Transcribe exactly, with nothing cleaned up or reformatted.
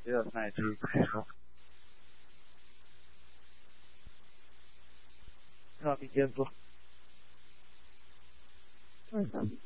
只有那一句可以说。那你先做。 嗯。